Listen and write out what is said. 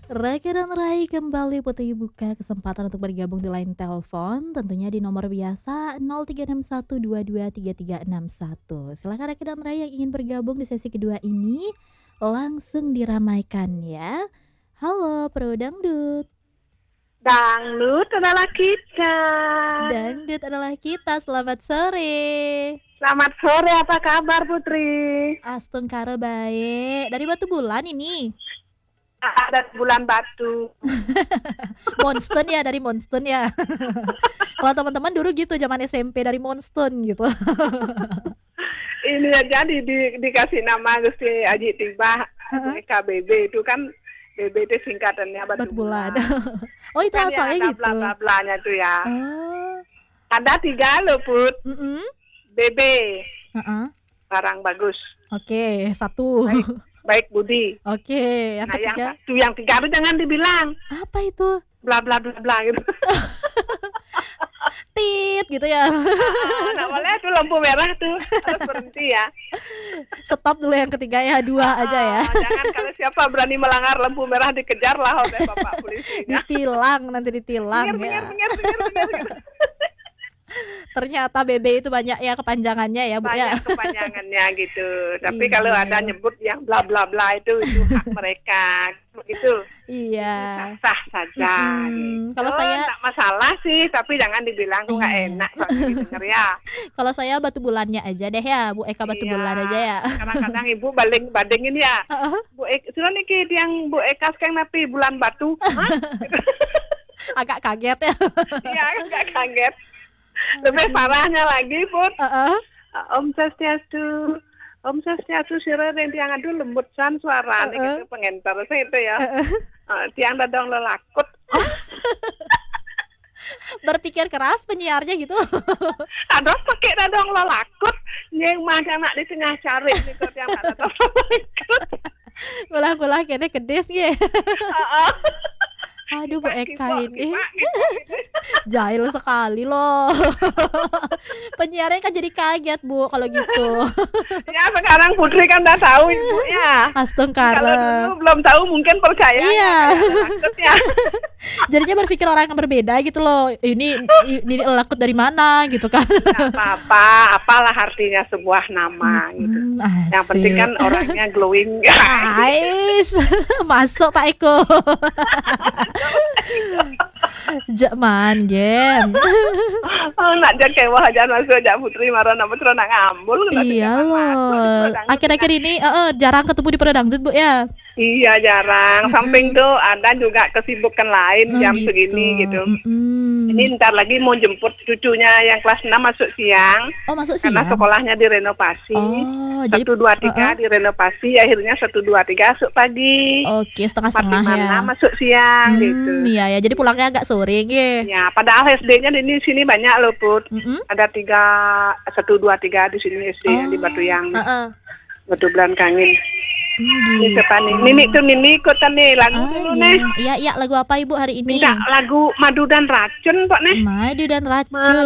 Raka dan Rai kembali Putri buka kesempatan untuk bergabung di line telepon. Tentunya di nomor biasa 0361223361. Silakan Raka dan Rai yang ingin bergabung di sesi kedua ini langsung diramaikan ya. Halo Pro Dangdut. Dangdut adalah kita. Dangdut adalah kita. Selamat sore. Selamat sore, apa kabar Putri? Astun karo baik. Dari Batu Bulan ini. Ada bulan Batu. Monstun ya, dari Monstun ya. Kalau teman-teman dulu gitu zaman SMP dari Monstun gitu. Ini aja dikasih nama Gusti Aji Tiba. KBB itu kan BB itu singkatannya Batu Bulan. Oh itu kan asalnya gitu. Ada bla-bla-blanya tuh ya. Oh. Ada 3 loh Put. BB. Barang bagus. Oke, 1. Baik budi. Oke, yang ketiga. Yang 3 itu jangan dibilang. Apa itu? Bla bla bla bla gitu. Tit gitu ya. Nah, boleh tuh lampu merah tuh harus berhenti ya. Stop dulu yang ketiga ya, 2 aja ya. Jangan, kalau siapa berani melanggar lampu merah dikejar lah oleh Bapak polisinya. Ditilang, nanti ditilang ya. Minggir, gitu. Ternyata BB itu banyak ya kepanjangannya ya Bu ya. Banyak kepanjangannya gitu. Tapi kalau ada nyebut yang bla bla bla itu hak mereka gitu. Iya. Sah saja. Kalau saya enggak masalah sih, tapi jangan dibilang enggak enak kalau didengar ya. Kalau saya Batu Bulannya aja deh ya, Bu Eka Batu Bulan aja ya. Kadang-kadang Ibu bandingin ya. Bu Eka, sudah niki yang Bu Eka sekarang napi bulan Batu. Agak kaget ya. Iya, agak kaget. Lebih parahnya lagi Put. Om Swastiastu sira yang aduh lembut san suara gitu pengentar saya itu ya. Tiang dadong lelakut. Berpikir keras penyiarnya gitu. Aduh pakai dadong lelakut yang mah anak di tengah cari gitu tiang dadong lelakut. Gulah-gulah kene kedes ye. Aduh Bu Eka ini jahil sekali loh. Penyiarnya kan jadi kaget Bu kalau gitu. Ya sekarang Putri kan udah tahu Ibu ya. Astagfirullah. Kalau dulu belum tahu mungkin percaya. Iya. Ya. Jadinya berpikir orang yang berbeda gitu loh. Ini lakut dari mana gitu kan. Gak apa-apa, apalah artinya sebuah nama gitu. Yang penting kan orangnya glowing. Guys, masuk Pak Eko. Jaman gen. Nak jaga wajah masuk jak Putri marah nama terus nak ngambul. Iya loh. Akhir-akhir ini jarang ketemu di Dangdut Bu ya. Iya jarang. Samping tuh ada juga kesibukan lain jam gitu. Segini gitu. Ini ntar lagi mau jemput cucunya yang kelas 6 masuk siang. Oh masuk siang. Karena sekolahnya direnovasi. Oh, 1, 2, 3 direnovasi. Akhirnya 1, 2, 3 masuk pagi. Oke, setengah-setengah ya. Masuk siang gitu. Iya ya, jadi pulangnya agak sore ya. Ya, padahal SD-nya di sini banyak loh Put. Ada 1, 2, 3 di sini SD yang di Batu Yang. Batu Bulan Kangin. Gitu. Mimi ikutan nih lagu dulu nih. Iya lagu apa Ibu hari ini? Enggak, lagu Madu dan Racun kok nih. Madu dan Racun.